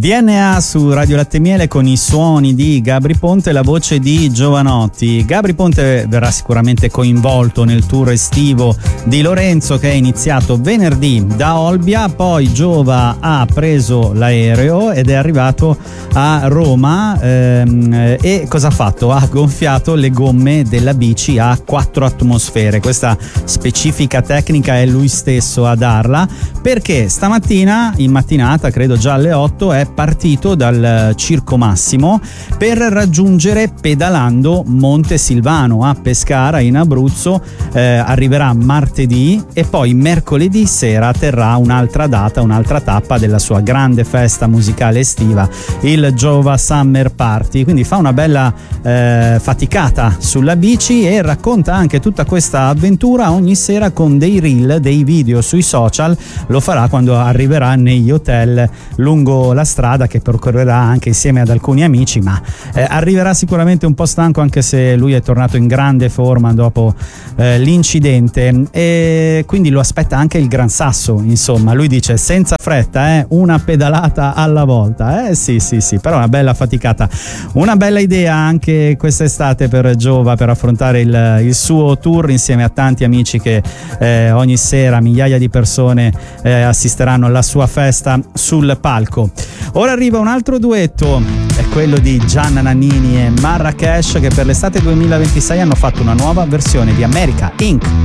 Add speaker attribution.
Speaker 1: DNA su Radio Latte Miele con i suoni di Gabry Ponte e la voce di Jovanotti. Gabry Ponte verrà sicuramente coinvolto nel tour estivo di Lorenzo, che è iniziato venerdì da Olbia, poi Giova ha preso l'aereo ed è arrivato a Roma e cosa ha fatto? Ha gonfiato le gomme della bici a 4 atmosfere. Questa specifica tecnica è lui stesso a darla, perché stamattina in mattinata, credo già alle 8, è partito dal Circo Massimo per raggiungere pedalando Monte Silvano a Pescara in Abruzzo. Arriverà martedì e poi mercoledì sera terrà un'altra data, un'altra tappa della sua grande festa musicale estiva, il Giova Summer Party. Quindi fa una bella faticata sulla bici e racconta anche tutta questa avventura ogni sera con dei reel, dei video sui social. Lo farà quando arriverà negli hotel lungo la strada, che percorrerà anche insieme ad alcuni amici, ma arriverà sicuramente un po' stanco, anche se lui è tornato in grande forma dopo l'incidente, e quindi lo aspetta anche il Gran Sasso. Insomma, lui dice senza fretta, una pedalata alla volta. Sì, però una bella faticata, una bella idea anche quest'estate per Giova, per affrontare il suo tour insieme a tanti amici che ogni sera migliaia di persone assisteranno alla sua festa sul palco. Ora arriva un altro duetto, è quello di Gianna Nannini e Marrakesh, che per l'estate 2026 hanno fatto una nuova versione di America Inc.